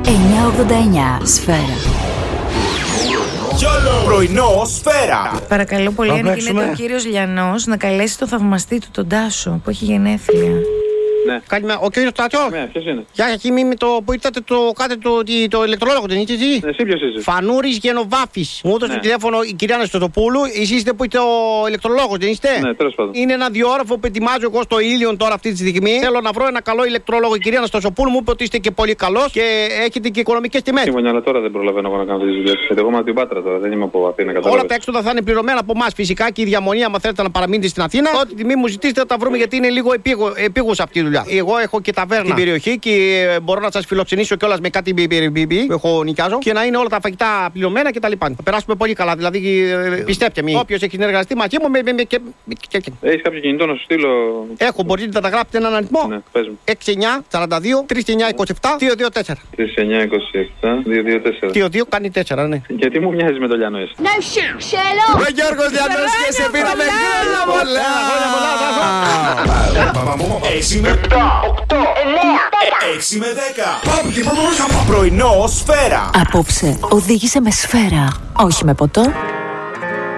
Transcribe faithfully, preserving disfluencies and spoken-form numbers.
εννιακόσια ογδόντα εννιά Σφαίρα. Πρωινό Σφαίρα. Παρακαλώ πολύ, αν γίνεται ο κύριος Λιανός να καλέσει το θαυμαστή του τον Τάσο που έχει γενέθλια. Ναι. Καλημέρα, ο κύριος Τάσος. Ναι, ποιος είναι? Γεια σας, είμαι με το που ήρθατε το κάτε το, το, το ηλεκτρολόγο, δεν είστε εσύ? Ναι, εσύ ποιος είσαι? Φανούρης Γενοβάφης. Μου έδωσε Ναι. τηλέφωνο η κυρία Αναστασοπούλου. Εσείς είστε που είστε ο ηλεκτρολόγος, δεν είστε? Ναι, τέλος πάντων. Είναι ένα διόροφο που ετοιμάζω εγώ στο Ήλιον τώρα αυτή τη στιγμή. Θέλω να βρω ένα καλό ηλεκτρολόγο. Η κυρία Αναστασοπούλου μου είπε ότι είστε και πολύ καλός και έχετε και οικονομικές τιμές. Σύμφωνα, αλλά τώρα δεν προλαβαίνω εγώ να κάνω τις δουλειές. Γιατί εγώ είμαι από την Πάτρα τώρα, δεν είμαι από Αθήνα, Όλα κατάλαβες. τα έξοδα θα είναι πληρωμένα από εμάς φυσικά και η διαμονή, άμα θέλετε να παραμείνετε στην Αθήνα. Ό,τι τιμή μου ζητήσετε θα τα βρούμε γιατί είναι λίγο επίγουσα αυτή η δουλειά. Εγώ έχω και ταβέρνα στην περιοχή και μπορώ να σας φιλοξενήσω κιόλας με κάτι μπιμπιμπιμπι που έχω νοικιάζω και να είναι όλα τα φαγητά πληρωμένα κτλ. Θα περάσουμε πολύ καλά. Δηλαδή πιστέψτε με, όποιος έχει συνεργαστεί μαζί μου με. με, με, με Έχεις κάποιο κινητό να σου στείλω? έχω, μπορείτε να τα γράψετε έναν αριθμό. Ναι, πες μου. έξι εννιά σαράντα δύο τριάντα εννιά είκοσι επτά δύο δύο τέσσερα. τρία εννιά είκοσι επτά δύο δύο τέσσερα. δύο δύο κάνει τέσσερα, ναι. Γιατί μου μοιάζει με το Λιανό εσύ? No shit, Sherlock! Ο Γιώργος Λιανός και σε πήραμε χρόνια πολλά. έξι με οκτώ έξι με δέκα Πρωινό Σφαίρα. Απόψε οδήγησε με σφαίρα, όχι με ποτό.